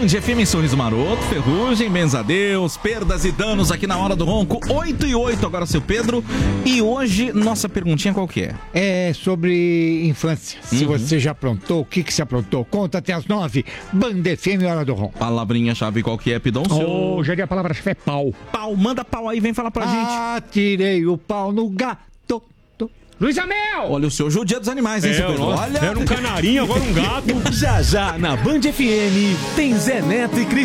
Band FM, Sorriso Maroto, Ferrugem, Benzadeus, perdas e danos aqui na Hora do Ronco, 8h08 agora, seu Pedro. E hoje, nossa perguntinha qual que é? É sobre infância. Se você já aprontou, o que se aprontou? Conta até as 9, Band FM, Hora do Ronco. Palavrinha-chave qual que é, Pidoncio? Hoje a palavra-chave é pau. Pau, manda pau aí, vem falar pra gente. Atirei o pau no gato. Luiz Amel! Olha, o seu hoje é o dia dos animais, hein, seu Pedro? Olha... Era um canarinho, agora um gato. Já na Band FM tem Zé Neto e Cris.